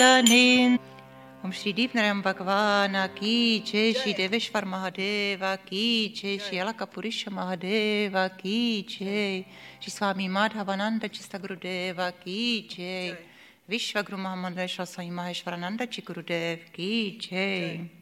Om Shri Deepnarayam Bhagavana ki jai, Shri Deveshwar Mahadeva ki jai, Shri Alakapurisha Mahadeva ki jai, Shri Swami Madhavananda Chista Gurudeva ki jai, Vishwaguru Mahamandra Swami Maheshwarananda Chi Gurudev ki jai.